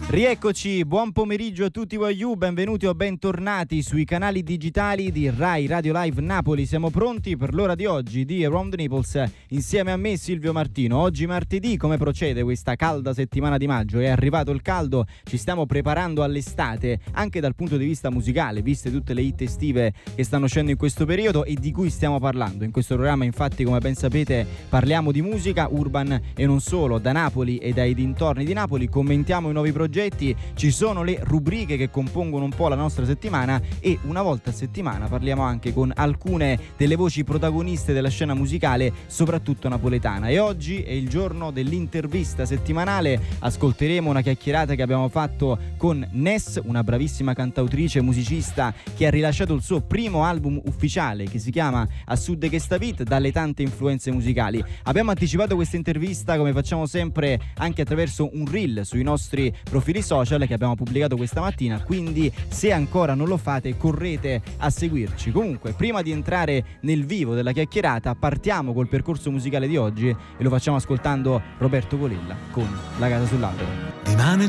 Rieccoci, buon pomeriggio a tutti voi, benvenuti o bentornati sui canali digitali di Rai Radio Live Napoli. Siamo pronti per l'ora di oggi di Around the Naples insieme a me Silvio Martino. Oggi martedì, come procede questa calda settimana di maggio? È arrivato il caldo, ci stiamo preparando all'estate anche dal punto di vista musicale, viste tutte le hit estive che stanno uscendo in questo periodo e di cui stiamo parlando. In questo programma infatti, come ben sapete, parliamo di musica urban e non solo, da Napoli e dai dintorni di Napoli, commentiamo i nuovi progetti. Ci sono le rubriche che compongono un po' la nostra settimana e una volta a settimana parliamo anche con alcune delle voci protagoniste della scena musicale, soprattutto napoletana. E oggi è il giorno dell'intervista settimanale. Ascolteremo una chiacchierata che abbiamo fatto con Ness, una bravissima cantautrice e musicista che ha rilasciato il suo primo album ufficiale che si chiama A Sud che Stavit, dalle tante influenze musicali. Abbiamo anticipato questa intervista, come facciamo sempre, anche attraverso un reel sui nostri profili social che abbiamo pubblicato questa mattina, quindi se ancora non lo fate correte a seguirci. Comunque, prima di entrare nel vivo della chiacchierata, partiamo col percorso musicale di oggi e lo facciamo ascoltando Roberto Colella con La casa sull'albero. Rimane